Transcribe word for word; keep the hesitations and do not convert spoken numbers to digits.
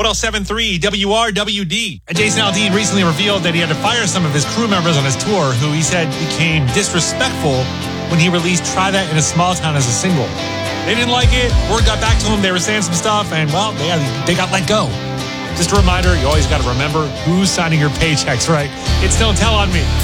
one oh seven point three W R W D. Jason Aldean recently revealed that he had to fire some of his crew members on his tour who he said became disrespectful when he released Try That in a Small Town as a single. They didn't like it. Word got back to them. They were saying some stuff, and, well, they, they got let go. Just a reminder, you always got to remember who's signing your paychecks, right? It's Don't Tell on Me.